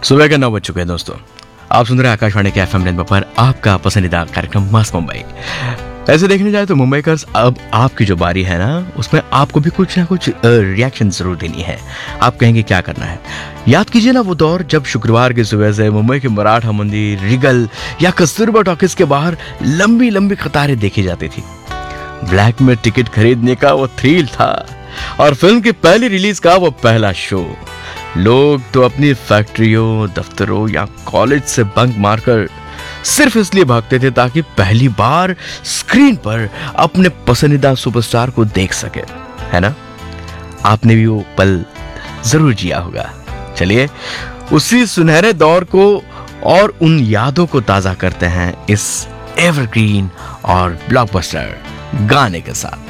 सुबह के 9 बज चुके हैं दोस्तों। आप सुन रहे हैं आकाशवाणी के एफएम रेनबो पर आपका पसंदीदा कार्यक्रम मस्त मुंबई। ऐसे देखने जाए तो मुंबईकर्स, अब आपकी जो बारी है ना, उसमें आपको भी कुछ ना कुछ रिएक्शन जरूर देनी है। आप कहेंगे क्या करना है। याद कीजिए ना वो दौर जब शुक्रवार की सुबह से मुंबई के मराठा मंदिर, रिगल या कस्तूरबा टॉकीज के बाहर लंबी लंबी कतारें देखी जाती थी। ब्लैक में टिकट खरीदने का वो थ्रिल था और फिल्म की पहली रिलीज का वो पहला शो। लोग तो अपनी फैक्ट्रियों, दफ्तरों या कॉलेज से बंक मारकर सिर्फ इसलिए भागते थे ताकि पहली बार स्क्रीन पर अपने पसंदीदा सुपरस्टार को देख सके, है ना। आपने भी वो पल जरूर जिया होगा। चलिए उसी सुनहरे दौर को और उन यादों को ताजा करते हैं इस एवरग्रीन और ब्लॉकबस्टर गाने के साथ।